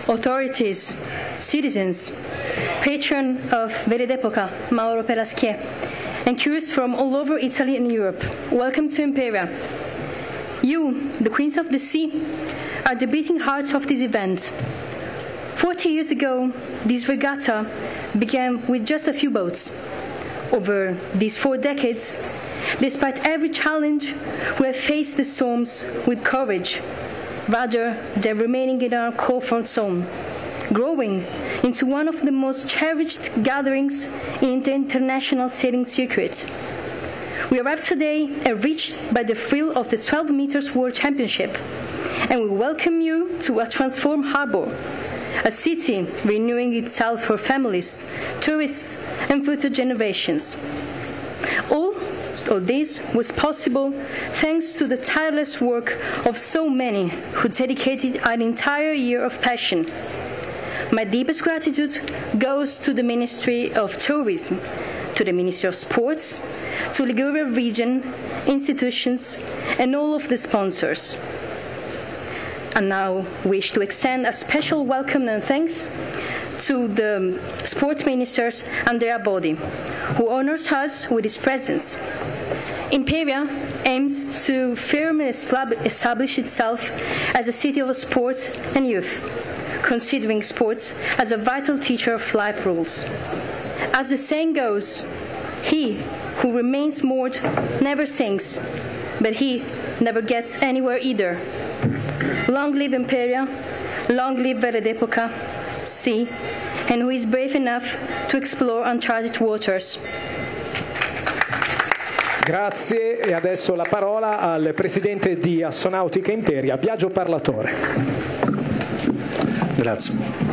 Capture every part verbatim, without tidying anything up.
authorities, citizens, patron of Vele d'Epoca, Mauro Pelasquier, and curious from all over Italy and Europe, welcome to Imperia. You, the Queens of the Sea, are the beating heart of this event. Forty years ago, this regatta began with just a few boats. Over these four decades, despite every challenge, we have faced the storms with courage, rather than remaining in our comfort zone, growing into one of the most cherished gatherings in the international sailing circuit. We arrived today enriched by the thrill of the twelve meters World Championship, and we welcome you to a transformed harbor, a city renewing itself for families, tourists, and future generations. All of this was possible thanks to the tireless work of so many who dedicated an entire year of passion. My deepest gratitude goes to the Ministry of Tourism, to the Ministry of Sports, to Liguria region, institutions, and all of the sponsors. And now wish to extend a special welcome and thanks to the sports ministers Andrea Bodi, who honors us with his presence. Imperia aims to firmly establish itself as a city of sports and youth, considering sports as a vital teacher of life rules. As the saying goes, he who remains moored never sinks, but he never gets anywhere either. Long live Imperia, long live Vele d'Epoca, sea, and who is brave enough to explore uncharted waters. Grazie, e adesso la parola al presidente di Assonautica Imperia, Biagio Parlatore. Grazie.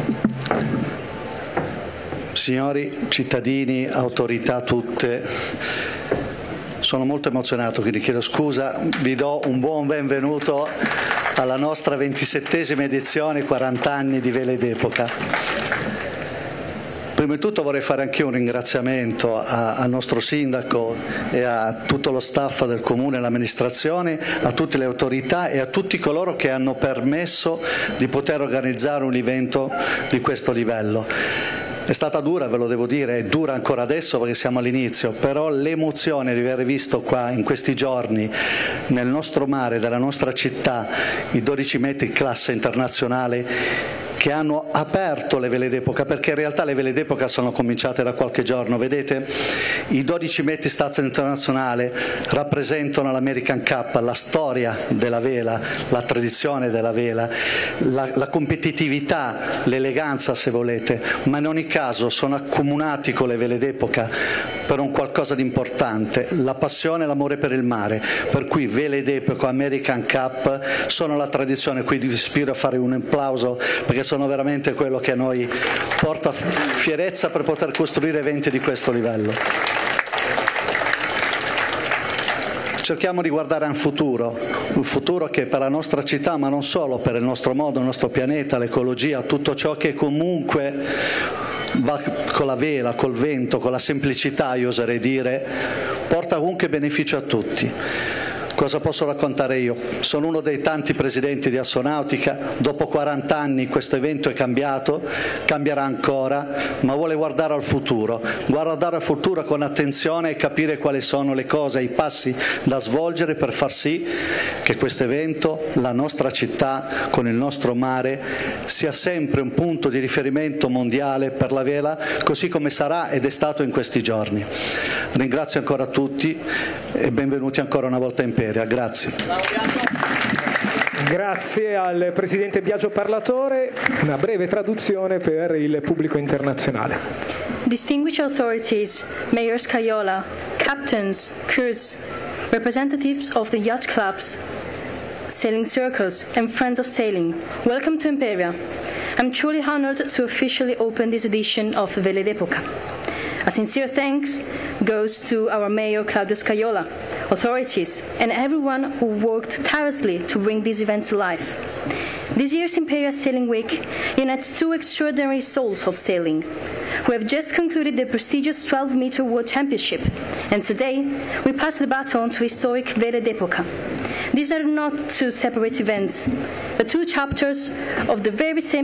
Signori cittadini, autorità tutte, sono molto emozionato, quindi chiedo scusa, vi do un buon benvenuto alla nostra ventisettesima edizione, quaranta anni di Vele d'Epoca. Prima di tutto vorrei fare anche un ringraziamento a, al nostro sindaco e a tutto lo staff del comune e l'amministrazione, a tutte le autorità e a tutti coloro che hanno permesso di poter organizzare un evento di questo livello. È stata dura, ve lo devo dire, è dura ancora adesso perché siamo all'inizio, però l'emozione di aver visto qua in questi giorni nel nostro mare della nostra città i dodici metri classe internazionale che hanno aperto le Vele d'Epoca, perché in realtà le Vele d'Epoca sono cominciate da qualche giorno, vedete? I dodici metri stazza internazionale rappresentano l'American Cup, la storia della vela, la tradizione della vela, la, la competitività, l'eleganza se volete, ma in ogni caso sono accomunati con le Vele d'Epoca per un qualcosa di importante, la passione e l'amore per il mare, per cui Vele d'Epoca, American Cup sono la tradizione, quindi vi ispiro a fare un applauso perché sono veramente quello che a noi porta fierezza per poter costruire eventi di questo livello. Cerchiamo di guardare a un futuro, un futuro che per la nostra città, ma non solo, per il nostro mondo, il nostro pianeta, l'ecologia, tutto ciò che comunque va con la vela, col vento, con la semplicità, io oserei dire, porta comunque beneficio a tutti. Cosa posso raccontare io? Sono uno dei tanti presidenti di Assonautica, dopo quaranta anni questo evento è cambiato, cambierà ancora, ma vuole guardare al futuro, guardare al futuro con attenzione e capire quali sono le cose, i passi da svolgere per far sì che questo evento, la nostra città con il nostro mare, sia sempre un punto di riferimento mondiale per la vela, così come sarà ed è stato in questi giorni. Ringrazio ancora tutti e benvenuti ancora una volta in Imperia. Grazie. Grazie al presidente Biagio Parlatore. Una breve traduzione per il pubblico internazionale. Distinguished authorities, Mayor Scaiola, captains, crews, representatives of the yacht clubs, sailing circles, and friends of sailing, welcome to Imperia. I'm truly honored to officially open this edition of Vele d'Epoca. A sincere thanks goes to our Mayor Claudio Scaiola, authorities, and everyone who worked tirelessly to bring this event to life. This year's Imperia Sailing Week unites two extraordinary souls of sailing. We have just concluded the prestigious twelve meter World Championship, and today we pass the baton to historic Vele d'Epoca. These are not two separate events, but two chapters of the very same